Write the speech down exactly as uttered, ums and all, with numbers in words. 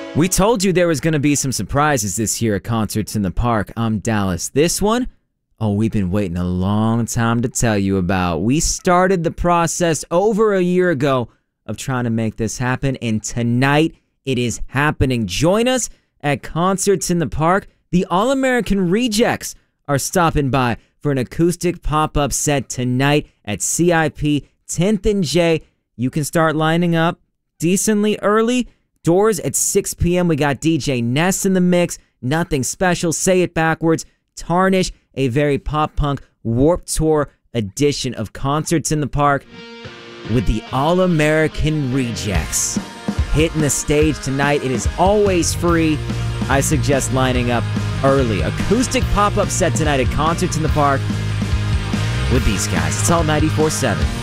We told you there was going to be some surprises this year at Concerts in the Park. I'm Dallas. This one, oh, we've been waiting a long time to tell you about. We started the process over a year ago of trying to make this happen, and tonight it is happening. Join us at Concerts in the Park. The All-American Rejects are stopping by for an acoustic pop-up set tonight at C I P tenth and J. You can start lining up decently early. Doors at six p m We got D J Ness in the mix. Nothing special. Say it backwards. Tarnish, a very pop-punk Warped Tour edition of Concerts in the Park with the All-American Rejects hitting the stage tonight. It is always free. I suggest lining up early. Acoustic pop-up set tonight at Concerts in the Park with these guys. It's all ninety-four seven.